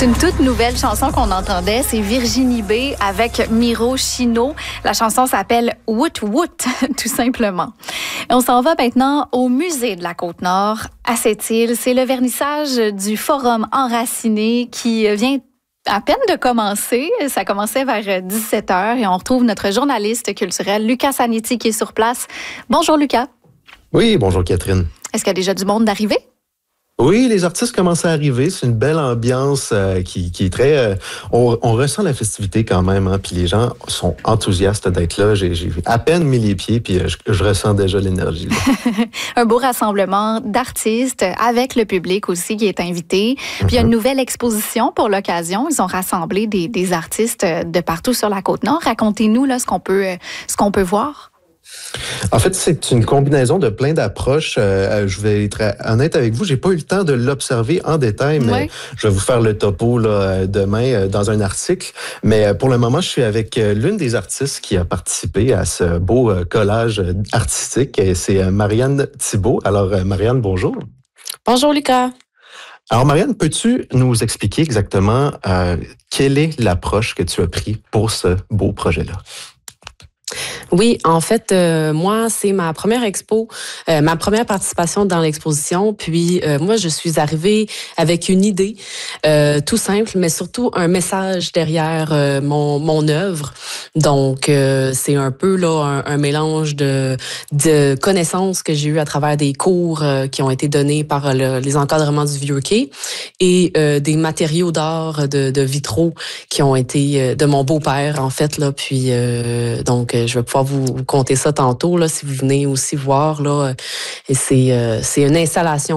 C'est une toute nouvelle chanson qu'on entendait. C'est Virginie B avec Miro Chino. La chanson s'appelle Woot Woot, tout simplement. Et on s'en va maintenant au musée de la Côte-Nord, à Sept-Îles. C'est le vernissage du Forum Enraciné qui vient à peine de commencer. Ça commençait vers 17h et on retrouve notre journaliste culturel, Lucas Zanetti, qui est sur place. Bonjour, Lucas. Oui, bonjour, Catherine. Est-ce qu'il y a déjà du monde d'arriver? Oui, les artistes commencent à arriver. C'est une belle ambiance qui est très... on ressent la festivité quand même, hein, puis les gens sont enthousiastes d'être là. J'ai à peine mis les pieds, puis je ressens déjà l'énergie. Un beau rassemblement d'artistes avec le public aussi qui est invité. Puis il y a une nouvelle exposition pour l'occasion. Ils ont rassemblé des artistes de partout sur la Côte-Nord. Racontez-nous là, ce qu'on peut voir. En fait, c'est une combinaison de plein d'approches. Je vais être honnête avec vous, j'ai pas eu le temps de l'observer en détail, mais je vais vous faire le topo là, demain dans un article. Mais pour le moment, je suis avec l'une des artistes qui a participé à ce beau collage artistique. C'est Marianne Thibault. Alors, Marianne, bonjour. Bonjour, Lucas. Alors, Marianne, peux-tu nous expliquer exactement quelle est l'approche que tu as prise pour ce beau projet-là? Oui, en fait, moi, c'est ma première expo, ma première participation dans l'exposition. Puis, moi, je suis arrivée avec une idée tout simple, mais surtout un message derrière mon œuvre. Donc, c'est un peu là un mélange de connaissances que j'ai eues à travers des cours qui ont été donnés par les encadrements du Vieux-Quai et des matériaux d'art de vitraux qui ont été de mon beau-père, en fait. Là, puis, donc, je vais pouvoir vous compter ça tantôt, là, si vous venez aussi voir. Là, et c'est une installation